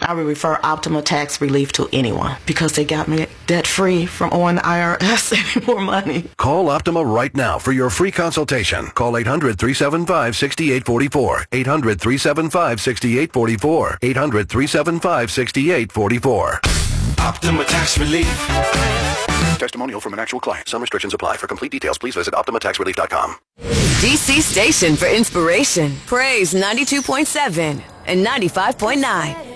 I would refer Optima Tax Relief to anyone because they got me debt-free from owing the IRS any more money. Call Optima right now for your free consultation. Call 800-375-6844. 800-375-6844. 800-375-6844. Optima Tax Relief. Testimonial from an actual client. Some restrictions apply. For complete details, please visit OptimaTaxRelief.com. DC station for inspiration. Praise 92.7 and 95.9.